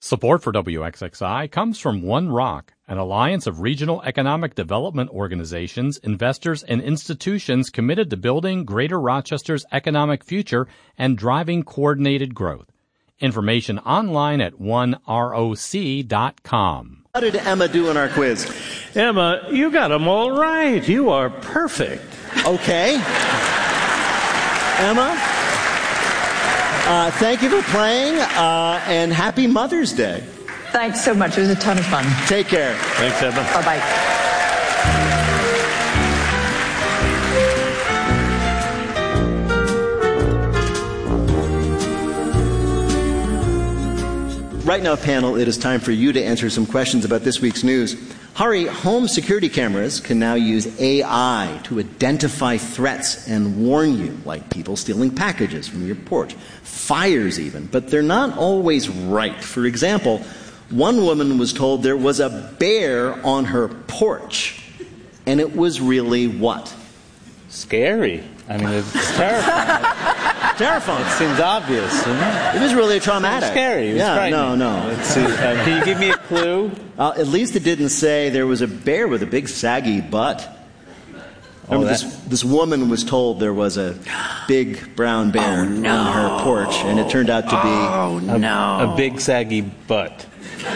Support for WXXI comes from One Rock, an alliance of regional economic development organizations, investors, and institutions committed to building Greater Rochester's economic future and driving coordinated growth. Information online at oneroc.com. How did Emma do in our quiz? Emma, you got them all right. You are perfect. Okay. Emma, thank you for playing, and happy Mother's Day. Thanks so much. It was a ton of fun. Take care. Thanks, Emma. Bye-bye. Right now, panel, it is time for you to answer some questions about this week's news. Hurry, home security cameras can now use AI to identify threats and warn you, like people stealing packages from your porch, fires even, but they're not always right. For example, one woman was told there was a bear on her porch, and it was really what? Scary. I mean, it's terrifying. Terrifying. It seems obvious, isn't it? It was really traumatic. It was scary. It was frightening. No. Let's see. Can you give me a clue? At least it didn't say there was a bear with a big saggy butt. Remember, this woman was told there was a big brown bear on her porch, and it turned out to be a big saggy butt.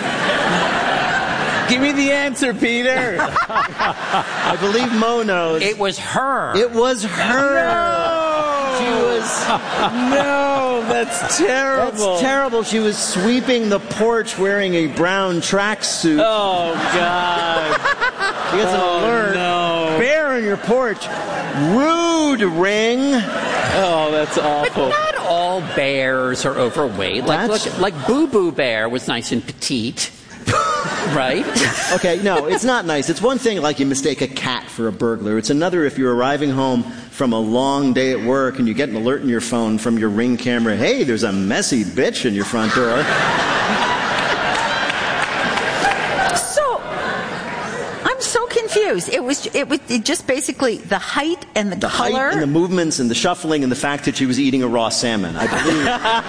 Give me the answer, Peter. I believe Mo knows. It was her. It was her. No. She was. No, that's terrible. That's terrible. She was sweeping the porch wearing a brown tracksuit. Oh, God. She gets an alert. No. Bear on your porch. Rude, Ring. Oh, that's awful. But not all bears are overweight. Like Boo Boo Bear was nice and petite. Right? Okay, no, it's not nice. It's one thing like you mistake a cat for a burglar. It's another if you're arriving home from a long day at work and you get an alert in your phone from your Ring camera. Hey, there's a messy bitch in your front door. So, I'm so confused. It was just basically the height and the color. The height and the movements and the shuffling and the fact that she was eating a raw salmon. I believe.